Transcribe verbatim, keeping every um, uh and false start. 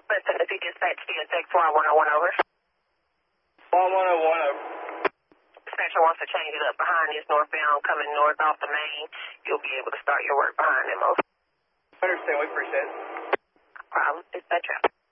Listen, if you dispatch to your take four one oh one over. four one oh one over. Dispatcher wants to change it up behind this northbound coming north off the main. You'll be able to start your work behind them. I understand. We appreciate it. Problem. Dispatcher.